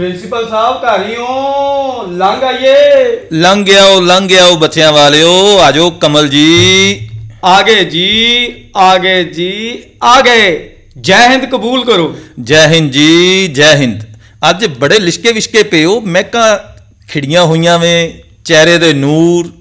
Principal साहब घर ही हो, लंघ आइए। लंघ आओ बच्चियां वालियो, आजो कमल जी। आगे जी, आगे जी, आगे। जय हिंद कबूल करो। जय हिंद जी, जय हिंद। अज बड़े लिशके विशके पे हो, महका खिड़ियां हुई वे, चेहरे दे नूर।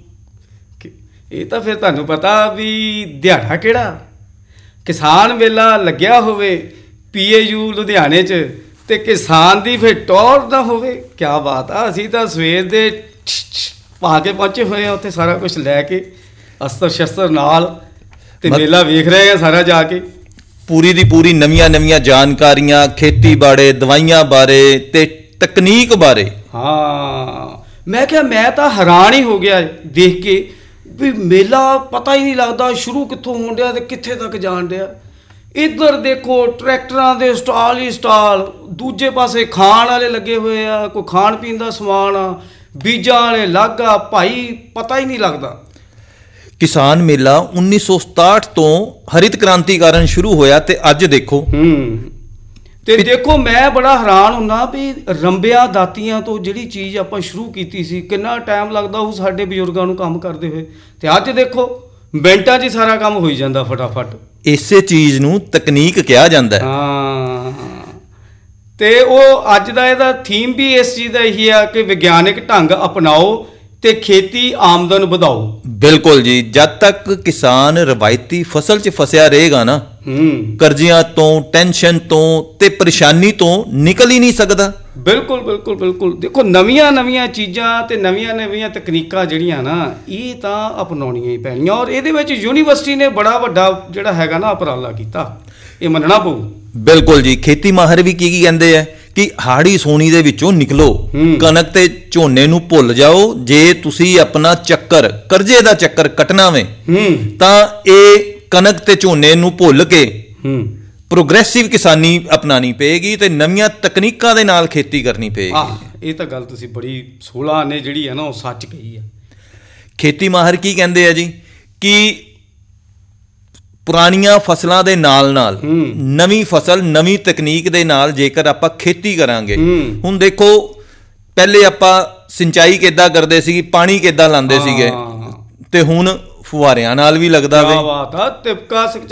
ये तो फिर तुहानू पता भी दिहाड़ा किहड़ा किसान वेला लग्या होवे PAU लुधियाने च ते किसान दी फिर टौर ना होवे। क्या बात आ, असीं तां सवेर दे पा के पहुंचे हुए हैं उत्थे, सारा कुछ लैके अस्तर शस्त्र नाल ते मेला वेख रहे हैं सारा जाके। पूरी दी पूरी नवीं जानकारियां खेती बारे, दवाइयां बारे ते तकनीक बारे। हाँ, मैं क्या, मैं तो हैरान ही हो गया देख के भी मेला पता ही नहीं लगता शुरू कित्थों होण डिया ते कित्थे तक जाण डिया। इधर देखो ट्रैक्टरां दे स्टाल ही स्टाल, दूजे पासे खाण वाले लगे हुए आ, कोई खाण पीण दा समान आ, बीजां वाले अलग आ, भाई पता ही नहीं लगता। किसान मेला 1967 तो हरित क्रांति कारण शुरू होया ते अज देखो। ते देखो मैं बड़ा हैरान हुन्ना भी रंबिया दातियां तो जिहड़ी चीज़ आपां शुरू कीती सी, किन्ना टाइम लगदा होऊ साडे बजुर्गां नूं काम करदे होए, ते अज देखो मिंटां 'च सारा काम होई जांदा फटाफट। इसे चीज़ नूं तकनीक कहा जांदा है। हाँ, ते ਉਹ ਅੱਜ ਦਾ ਇਹਦਾ ਥੀਮ ਵੀ ਇਸ ਚੀਜ਼ ਦਾ ਇਹੀ ਆ ਕਿ ਵਿਗਿਆਨਿਕ ਢੰਗ ਅਪਣਾਓ ਤੇ ਖੇਤੀ ਆਮਦਨ ਵਧਾਓ। बिल्कुल जी, जब तक किसान रवायती फसल च फसिया रहेगा ना, कर्जियां तो, टेंशन तो ते परेशानी तो निकल ही नहीं सकता। बिल्कुल बिल्कुल बिल्कुल। देखो नवीं चीज़ां ते नवीं तकनीकां ਜਿਹੜੀਆਂ ना ਇਹ ਤਾਂ अपनाਉਣੀਆਂ ਹੀ ਪੈਣੀਆਂ, और ਇਹਦੇ ਵਿੱਚ यूनिवर्सिटी ने बड़ा ਵੱਡਾ ਜਿਹੜਾ ਹੈਗਾ ਨਾ ਉਪਰਾਲਾ ਕੀਤਾ, ਇਹ ਮੰਨਣਾ ਪਊ। बिल्कुल जी, खेती माहिर भी की ਕਹਿੰਦੇ ਆ कि हाड़ी सोनी दे विचों निकलो, कनक ते झोने नूं भुल जाओ। जे तुसी अपना चक्कर करजे दा चक्कर कटना वे तां ਇਹ कनक ते झोने नूं भुल के प्रोग्रेसिव किसानी अपनानी पेगी ते नवीं तकनीकां दे नाल खेती करनी पेगी। ਇਹ ਤਾਂ ਗੱਲ ਤੁਸੀਂ ਬੜੀ 16 ਨੇ ਜਿਹੜੀ ਹੈ ਨਾ ਉਹ ਸੱਚ ਕਹੀ ਆ। खेती माहिर की ਕਹਿੰਦੇ ਆ ਜੀ कि ਪੁਰਾਣੀਆਂ ਫਸਲਾਂ ਦੇ ਨਾਲ ਨਵੀਂ ਫਸਲ ਨਵੀਂ ਤਕਨੀਕ ਦੇ ਨਾਲ ਜੇਕਰ ਆਪਾਂ ਖੇਤੀ ਕਰਾਂਗੇ, ਹੁਣ ਦੇਖੋ ਪਹਿਲੇ ਆਪਾਂ ਸਿੰਚਾਈ ਕਿੱਦਾਂ ਕਰਦੇ ਸੀ, ਪਾਣੀ ਕਿੱਦਾਂ ਲਾਉਂਦੇ ਸੀਗੇ, ਤੇ ਹੁਣ ਫੁਹਾਰਿਆਂ ਨਾਲ ਵੀ ਲੱਗਦਾ ਵੇ। ਕੀ ਬਾਤ ਆ, ਤਿਪਕਾ